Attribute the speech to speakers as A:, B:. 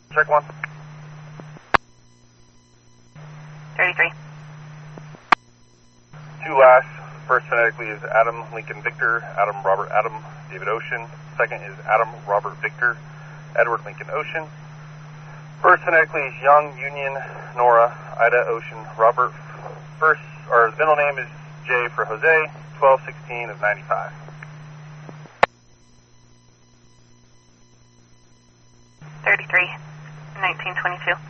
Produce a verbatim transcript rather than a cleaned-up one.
A: Check one.
B: thirty-three.
A: Two last. First phonetically is Adam Lincoln Victor, Adam Robert Adam David Ocean. Second is Adam Robert Victor, Edward Lincoln Ocean. First phonetically is Young Union Nora Ida Ocean Robert. First, or the middle name is J for Jose, twelve sixteen of ninety-five.
B: thirty-three. nineteen twenty-two.